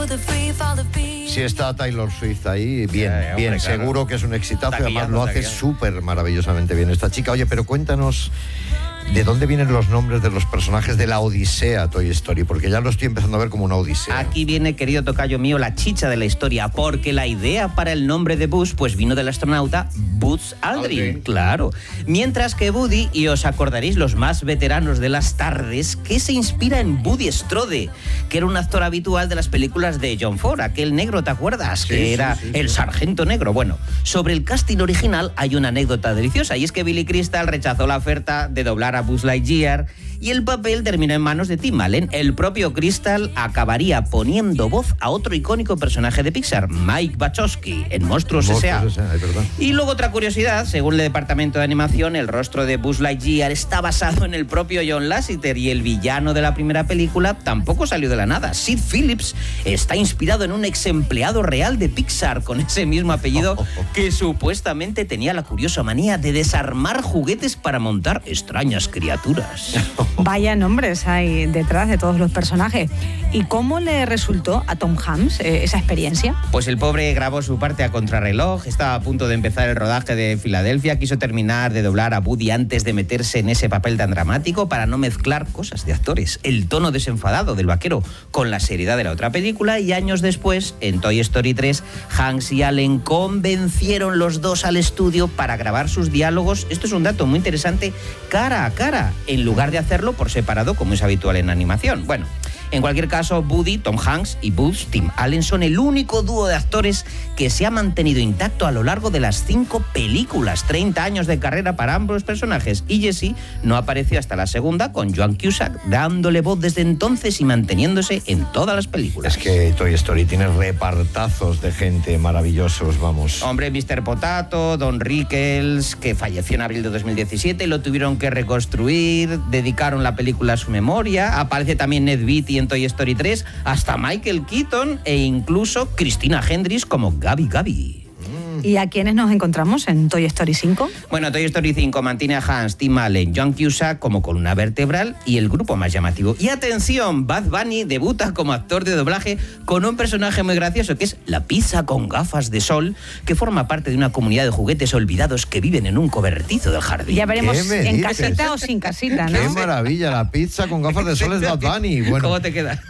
Si está Taylor Swift ahí, bien, hombre, bien, claro. seguro que es un exitazo y además lo hace taquillando. súper maravillosamente bien esta chica. Oye, pero cuéntanos, ¿de dónde vienen los nombres de los personajes de la Odisea Toy Story? Porque ya lo estoy empezando a ver como una odisea. Aquí viene, querido tocayo mío, la chicha de la historia, porque la idea para el nombre de Buzz pues vino del astronauta Buzz Aldrin, claro. Mientras que Woody, y os acordaréis los más veteranos de las tardes, que se inspira en Woody Strode, que era un actor habitual de las películas de John Ford, aquel negro, ¿te acuerdas? Sí, Que sí, era sí, el sí. sargento negro. Bueno, sobre el casting original hay una anécdota deliciosa, y es que Billy Crystal rechazó la oferta de doblar a Buzz Lightyear y el papel terminó en manos de Tim Allen. El propio Crystal acabaría poniendo voz a otro icónico personaje de Pixar, Mike Wachowski, en Monstruos S.A. Es verdad. Y luego otra curiosidad, según el departamento de animación, el rostro de Buzz Lightyear está basado en el propio John Lasseter, y el villano de la primera película tampoco salió de la nada. Sid Phillips está inspirado en un ex empleado real de Pixar con ese mismo apellido que supuestamente tenía la curiosa manía de desarmar juguetes para montar extrañas criaturas. Vaya nombres hay detrás de todos los personajes. ¿Y cómo le resultó a Tom Hanks esa experiencia? Pues el pobre grabó su parte a contrarreloj, estaba a punto de empezar el rodaje de Filadelfia, quiso terminar de doblar a Woody antes de meterse en ese papel tan dramático para no mezclar cosas de actores, el tono desenfadado del vaquero con la seriedad de la otra película, y años después, en Toy Story 3, Hanks y Allen convencieron los dos al estudio para grabar sus diálogos, esto es un dato muy interesante, cara a cara, en lugar de hacerlo por separado como es habitual en animación. Bueno, en cualquier caso, Woody, Tom Hanks y Buzz, Tim Allen, son el único dúo de actores que se ha mantenido intacto a lo largo de las 5 películas. 30 años de carrera para ambos personajes. Y Jessie no apareció hasta la segunda, con Joan Cusack dándole voz desde entonces y manteniéndose en todas las películas. Es que Toy Story tiene repartazos de gente maravillosos, vamos. Hombre, Mr. Potato, Don Rickles, que falleció en abril de 2017, lo tuvieron que reconstruir, dedicaron la película a su memoria. Aparece también Ned Beatty en Toy Story 3, hasta Michael Keaton e incluso Christina Hendricks como Gabi Gabi. ¿Y a quiénes nos encontramos en Toy Story 5? Bueno, Toy Story 5 mantiene a Hans, Tim Allen, John Cusack como columna vertebral y el grupo más llamativo. Y atención, Bad Bunny debuta como actor de doblaje con un personaje muy gracioso que es la pizza con gafas de sol, que forma parte de una comunidad de juguetes olvidados que viven en un cobertizo del jardín. Ya veremos ¿Qué me en dices? casita o sin casita, ¿no? ¡Qué maravilla! La pizza con gafas de sol es Bad Bunny. Bueno, ¿Cómo te queda?